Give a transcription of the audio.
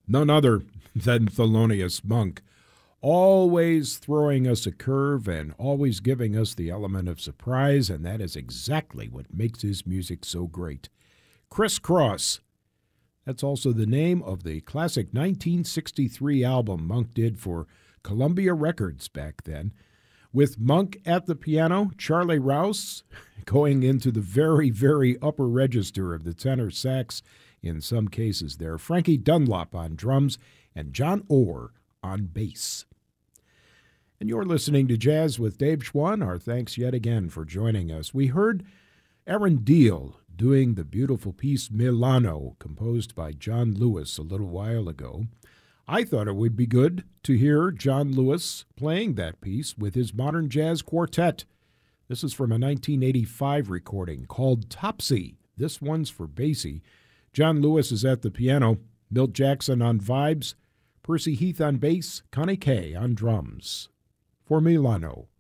none other than Thelonious Monk, always throwing us a curve and always giving us the element of surprise, and that is exactly what makes his music so great. Crisscross. That's also the name of the classic 1963 album Monk did for Columbia Records back then. With Monk at the piano, Charlie Rouse going into the very, very upper register of the tenor sax in some cases there, Frankie Dunlop on drums, and John Orr on bass. And you're listening to Jazz with Dave Schwann. Our thanks yet again for joining us. We heard Aaron Deal doing the beautiful piece Milano, composed by John Lewis a little while ago. I thought it would be good to hear John Lewis playing that piece with his modern jazz quartet. This is from a 1985 recording called Topsy. This one's for Basie. John Lewis is at the piano, Milt Jackson on vibes, Percy Heath on bass, Connie Kay on drums. For Milano.